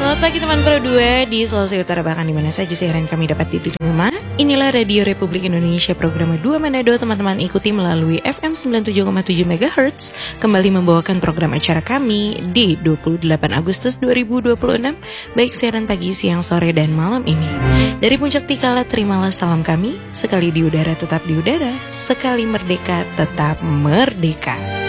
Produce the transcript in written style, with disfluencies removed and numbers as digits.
Selamat pagi teman Pro 2 di Sulawesi Utara, bahkan di mana saja siaran kami dapat di rumah. Inilah Radio Republik Indonesia, program 2 Manado. Teman-teman ikuti melalui FM 97,7 MHz. Kembali membawakan program acara kami di 28 Agustus 2026, baik siaran pagi, siang, sore, dan malam ini. Dari Puncak Tikala, terimalah salam kami. Sekali di udara tetap di udara, sekali merdeka tetap merdeka.